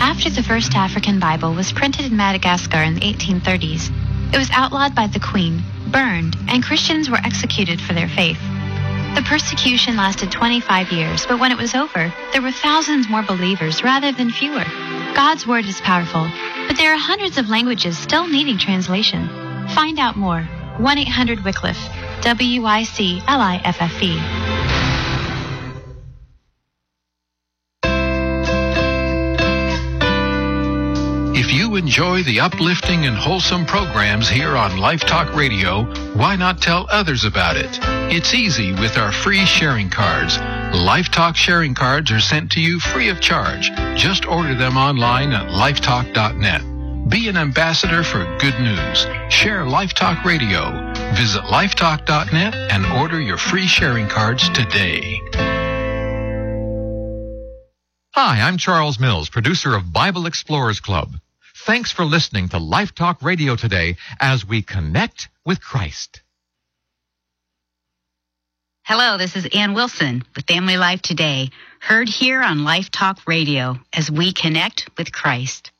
After the first African Bible was printed in Madagascar in the 1830s, it was outlawed by the Queen, burned, and Christians were executed for their faith. The persecution lasted 25 years, but when it was over, there were thousands more believers rather than fewer. God's word is powerful, but there are hundreds of languages still needing translation. Find out more. 1-800-WYCLIFFE, WYCLIFFE. If you enjoy the uplifting and wholesome programs here on Life Talk Radio, why not tell others about it? It's easy with our free sharing cards. Life Talk sharing cards are sent to you free of charge. Just order them online at lifetalk.net. Be an ambassador for good news. Share Life Talk Radio. Visit lifetalk.net and order your free sharing cards today. Hi, I'm Charles Mills, producer of Bible Explorers Club. Thanks for listening to Life Talk Radio today as we connect with Christ. Hello, this is Ann Wilson with Family Life Today, heard here on Life Talk Radio as we connect with Christ.